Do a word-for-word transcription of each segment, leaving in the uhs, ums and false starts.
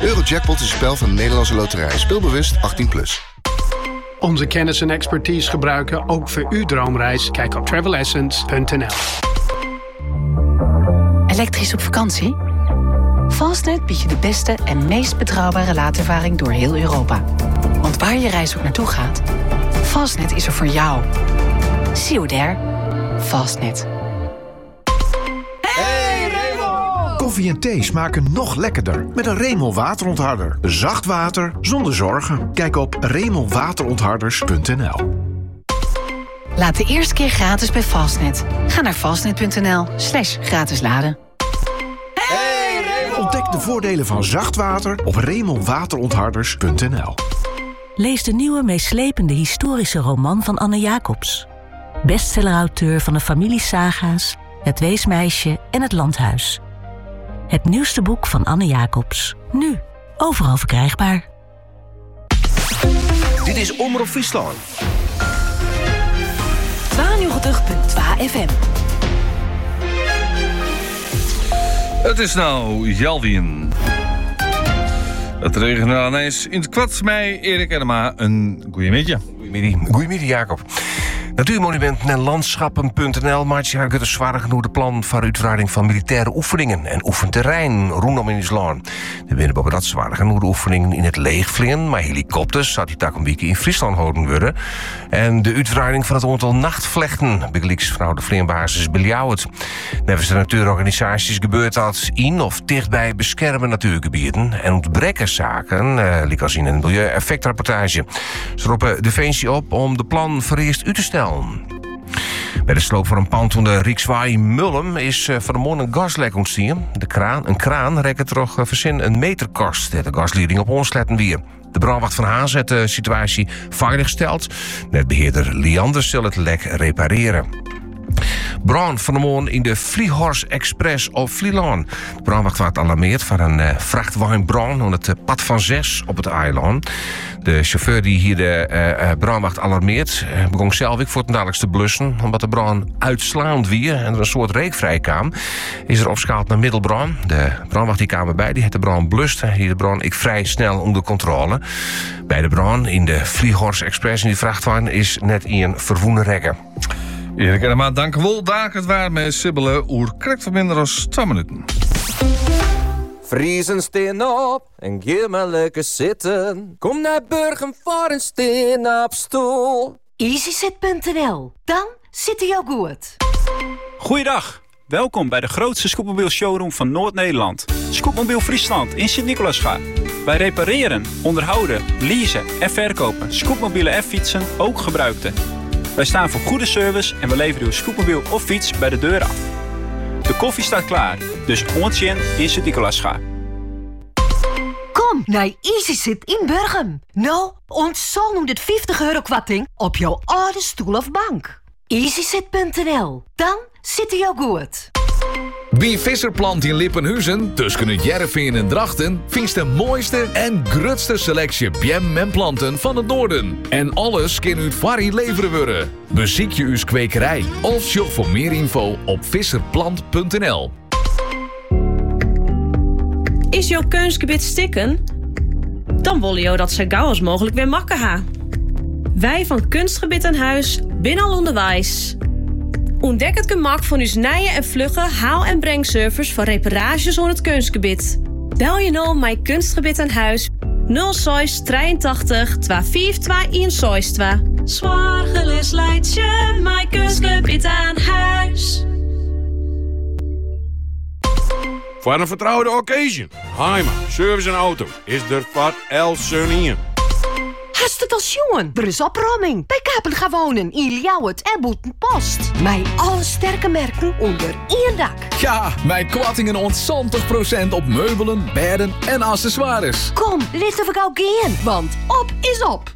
Eurojackpot is een spel van de Nederlandse Loterij. Speelbewust achttien plus. Onze kennis en expertise gebruiken ook voor uw droomreis. Kijk op travel essence punt n l. Elektrisch op vakantie? Fastnet biedt je de beste en meest betrouwbare laadervaring door heel Europa. Want waar je reis ook naartoe gaat, Fastnet is er voor jou. See you there. Fastnet. Hey Remo! Koffie en thee smaken nog lekkerder met een Remo waterontharder. Zacht water zonder zorgen. Kijk op remo waterontharders punt n l. Laat de eerste keer gratis bij Fastnet. Ga naar fastnet punt n l slash gratis laden. Ontdek de voordelen van zacht water op remo waterontharders punt n l. Lees de nieuwe meeslepende historische roman van Anne Jacobs. Bestsellerauteur van de familiesaga's Het Weesmeisje en Het Landhuis. Het nieuwste boek van Anne Jacobs. Nu overal verkrijgbaar. Dit is Omroep Friesland. tweeënnegentig komma twee F M. Het is nou Jalwien. Het regent ineens in het kwart mei. Erik Enema, een goeiemiddag. Goeiemiddag, goeiemiddag Jacob. Natuurmonumenten en landschappen punt n l maakt zich het zware genoemde plan voor uitvoering van militaire oefeningen en oefenterrein rondom in Friesland. Er binnen boven dat zware genoemde oefeningen in het leegvliegen, maar helikopters zou die tak een week in Friesland houden worden. En de uitvoering van het aantal nachtvlechten, begelijks vanuit de vliegbasis Beljouwert. Nevens de natuurorganisaties gebeurt dat in of dichtbij beschermen natuurgebieden en ontbrekkerszaken, eh, liek als in een milieueffectrapportage. Ze roepen Defensie op om de plan voor eerst uit te stellen. Bij de sloop van een pand onder Rijkswaai Mullum is uh, van de morgen een gaslek ontstaan. De kraan, een kraan rekt toch uh, verzin een meter kost. De gasleiding op onsletten weer. De brandwacht van Haas heeft de situatie veilig gesteld. Netbeheerder Liander zal het lek repareren. Brand van de morgen in de Vliehorst Express op Vlieland. De brandwacht werd alarmeerd van een uh, vrachtwagenbrand aan het uh, pad van zes op het eiland. De chauffeur die hier de uh, brandwacht alarmeert, uh, begon zelf ik voor het dadelijks te blussen. Omdat de brand uitslaand weer en er een soort reek vrij kwam, is er opgeschaald naar middelbrand. De brandwacht die kwam erbij, die heeft de brand blust. Hier de brand ik vrij snel onder controle. Bij de brand in de Vliehorst Express in die vrachtwagen is net een verwoende rekker. Erik Enema, dank wel. Daar het waar met Sibbelen oer krijgt van minder dan twee minuten. Friesen steen op en geef me lekker zitten. Kom naar Burgum voor een steen op stoel. easysit punt n l. Dan zit hij jou goed. Goeiedag. Welkom bij de grootste scootmobiel showroom van Noord-Nederland. Scootmobiel Friesland in Sint-Nicolasga. Wij repareren, onderhouden, leasen en verkopen scootmobielen en fietsen, ook gebruikte. Wij staan voor goede service en we leveren uw scootmobiel of fiets bij de deur af. De koffie staat klaar, dus ontjen in Sint-Nicolasga. Kom naar easysit in Burgum. Nou, ons zal nu dit vijftig euro kwarting op jouw oude stoel of bank. easysit punt n l. Dan zit hij jou goed. Bij Visserplant in Lippenhuizen, tussen het Jervin en Drachten, vindt de mooiste en grootste selectie bjem en planten van het noorden. En alles kan u varrie leveren worden. Beziek je uw kwekerij of shop voor meer info op visserplant punt n l. Is jouw keusgebied stikken? Dan willen jou dat zo gauw als mogelijk weer makken ha. Wij van Kunstgebied aan Huis binnen al onderwijs. Ontdek het gemak van uw nije en vlugge haal- en brengservice voor reparages aan het kunstgebied. Bel je nou mijn Kunstgebied aan Huis nul zes drieëntachtig twee vijf twee een zes twee. Zorgeloos leidt je mijn Kunstgebied aan Huis. Voor een vertrouwde occasion. Heima, service en auto is er voor Elsen in. Hast het als jongen? Er is opruiming. Bij Kapel gaan wonen in Ljouwert en Boetenpost. Mijn alle sterke merken onder één dak. Ja, mijn kwattingen ontzwanzig procent op meubelen, bedden en accessoires. Kom, laten we gauw gaan, want op is op.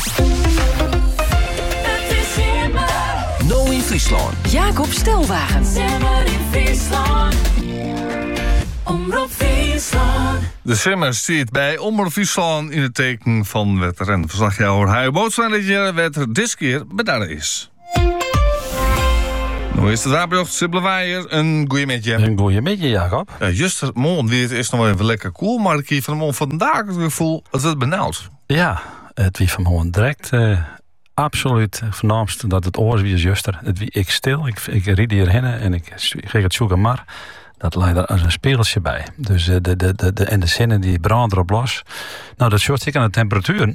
Het is Simmer. Nou in Friesland. Jacob Stelwagen. Simmer in Friesland. Omroep Friesland. De Simmer stiert bij Omroep Friesland in het teken van het renverslagjouwer Huij Bootsma dat je werd er dit keer bedaard is. Hoe is het Raadbejocht Sibbelweijer? Een goeie met je. Een goeie met je, Jacob. Ja, juist morgen weer, het is nog wel even lekker koel, maar ik heb van de morgen vandaag het gevoel dat het benauwd. Ja, het wie vanmorgen direct uh, absoluut voornaamst dat het oors wie is juster. Het wie ik stil, ik, ik ried hierheen en ik ging het zoeken, maar dat leidt er als een speeltje bij. Dus uh, de, de, de, de, en de zinnen die branden erop los. Nou, dat soort ik aan de temperaturen.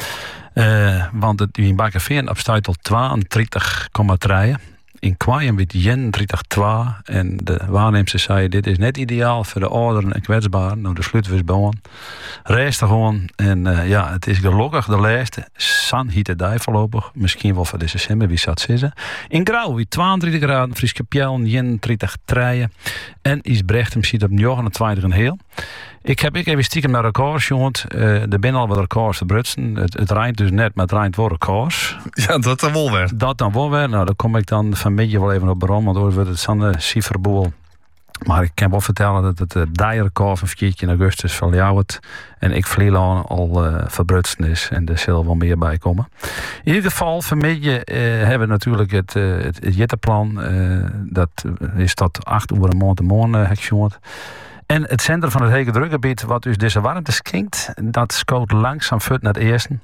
Uh, want het in Bakkerveen op staat tot tweeëndertig komma drie. In Kwaaien werd eenendertig komma twee. En de waarnemster zei, dit is net ideaal voor de ouderen en kwetsbaren. Nou, de sluitwis gewoon. Reistig gewoon. En uh, ja, het is gelukkig de laatste. San hitte die voorlopig. Misschien wel voor deze december, wie zat zitten. In Grauw, wie tweeëntwintig graden. Frieske Pjellen, eenendertig komma drie. En Isbrechtsem ziet op negenentwintig komma heel. Ik heb ik even stiekem naar records, jongens. Uh, er zijn al wat records te brutsen. Het, het rijdt dus net, maar het rijdt wel records. Ja, dat dan wel weer. Dat dan wel weer. Nou, daar kom ik dan vanmiddag wel even op bron, want ooit wordt het zo'n uh, cijferboel. Maar ik kan wel vertellen dat het uh, die-record van veertien augustus van jou het. En ik Vlieland al uh, verbrutsen is. En er zal wel meer bij komen. In ieder geval, vanmiddag uh, hebben we natuurlijk het, uh, het, het Jitteplan. Uh, dat is tot acht uur een maand de morgen, uh, hekjongen. En het centrum van het hege drukgebied, wat dus deze warmte skinkt, dat scoot langzaam voort naar het eerste.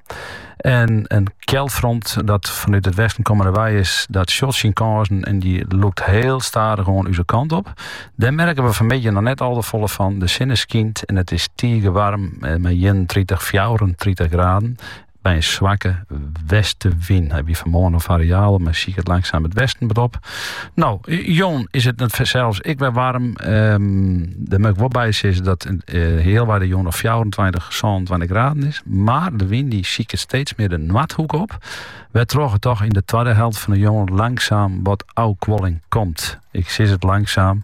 En een keldfront dat vanuit het westen komende wij is, dat shot zien kansen en die loopt heel stadig gewoon onze kant op. Daar merken we vanmiddag nog net al de volle van. De zon skint en het is tiege warm met eenendertig, vierendertig graden. Bij een zwakke westenwind heb je vanmorgen een variabel, maar zie ik het langzaam het westen op. Nou, jong is het net zelfs. Ik ben warm. Um, de moet ik wel bij is dat uh, heel waar de jong nog vierentwintig, zevenentwintig graden is. Maar de wind die zie ik het steeds meer de noordhoek op. We trokken toch in de tweede helft van de jong langzaam wat oukwolling komt. Ik zie het langzaam.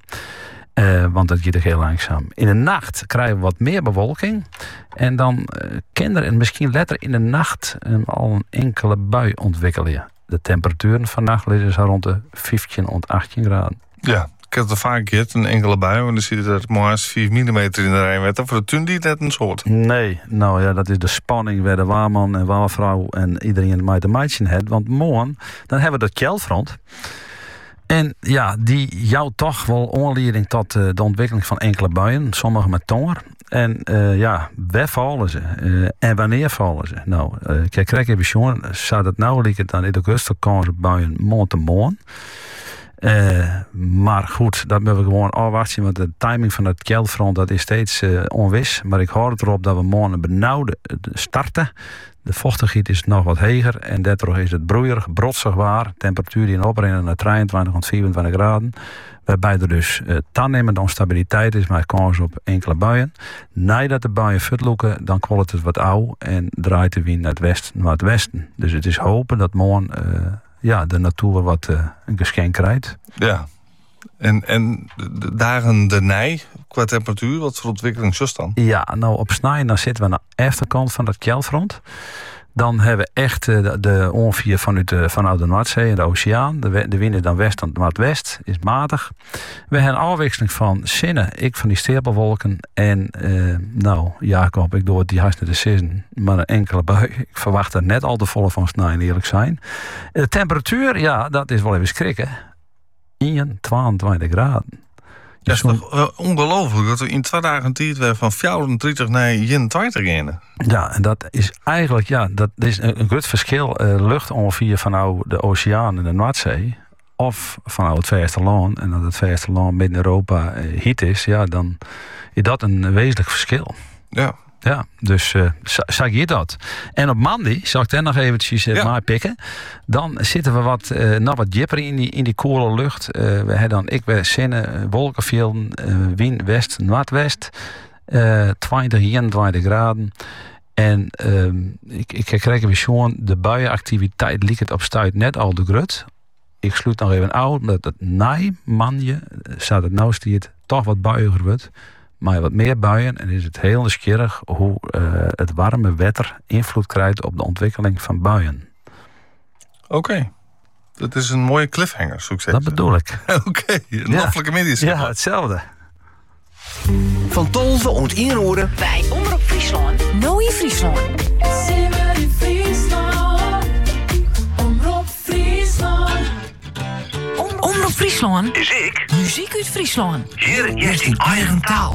Uh, want dat gaat er heel langzaam. In de nacht krijgen we wat meer bewolking. En dan uh, kan er en misschien letter in de nacht um, al een enkele bui ontwikkelen. De temperaturen vannacht liggen zo rond de vijftien tot achttien graden. Ja, ik heb het er vaak gehad, een enkele bui. Want dan zie je er maar eens vier millimeter in de Rijnwetter. Voor de tun die net een soort. Nee, nou ja, dat is de spanning waar de waarman en waarvrouw en iedereen met de meidje heeft. Want morgen, dan hebben we dat keldfront. En ja, die jou toch wel onleiding tot uh, de ontwikkeling van enkele buien. Sommige met tonger. En uh, ja, waar vallen ze? Uh, en wanneer vallen ze? Nou, uh, kijk, kijk even jongen. Zou dat nou liggen dan in de rustige kans op buien maand te maand. Uh, maar goed, dat moeten we gewoon afwachten. Want de timing van het keldfront dat is steeds uh, onwis. Maar ik hoor het erop dat we morgen een benauwde starten. De vochtigheid is nog wat hoger en daardoor is het broeierig, brotsig waar. Temperatuur die in oprennen naar drieëntwintig tot vierentwintig graden. Waarbij er dus uh, toenemende onstabiliteit is, maar kans op enkele buien. Nadat de buien futloeken, dan kwalt het wat oud en draait de wind naar het westen. Naar het westen. Dus het is hopen dat morgen uh, ja, de natuur wat uh, een geschenk krijgt. Ja, en, en de dagen daarna qua temperatuur, wat voor ontwikkeling is dan? Ja, nou op Snij, dan zitten we aan de achterkant van het keldfront. Dan hebben we echt de, de ongeveer vanuit de, vanuit de Noordzee en de oceaan. De, de wind is dan west tot noordwest, is matig. We hebben een afwisseling van zinnen, ik van die stapelwolken. En uh, nou, Jacob, ik doe het die haast net de season, maar een enkele bui. Ik verwacht er net al te volle van Snij, eerlijk zijn. De temperatuur, ja, dat is wel even schrikken. eenentwintig graden. Dat is toch uh, ongelooflijk dat we in twee dagen tijd weer van vierentwintig naar eenentwintig gaan. Ja, en dat is eigenlijk ja, dat is een, een groot verschil. Uh, lucht ongeveer vanuit de oceaan en de Noordzee. Of vanuit het Veersterland. En dat het Veersterland midden Europa uh, heet is, ja, dan is dat een wezenlijk verschil. Ja. Ja, dus uh, zag je dat. En op maandag, zal ik daar nog eventjes uh, ja. maar pikken. Dan zitten we wat, uh, nog wat dieper in die, in die koele lucht. Uh, we hebben dan, ik ben zinnen, wolkenvelden, uh, wind west, noordwest. Uh, twintig, eenentwintig graden. En uh, ik, ik krijg even gewoon, de buienactiviteit liep het op stuit net al de grut. Ik sluit nog even uit, dat het nijmanje, staat het nou stiert, toch wat buiiger wordt. Maar wat meer buien en is het heel nieuwsgierig hoe uh, het warme wetter invloed krijgt op de ontwikkeling van buien. Oké, okay. Dat is een mooie cliffhanger, zou ik zeggen. Dat bedoel ik. Oké, okay. Een ja. Hoffelijke middag. Ja, hetzelfde. Van tolve ont inroeren. Bij Omroep Friesland. Nooie Friesland. Simmer in Friesland. Omroep Friesland. Omroep Friesland Is ik? muziek uit Friesland. Hier, juist in eigen taal.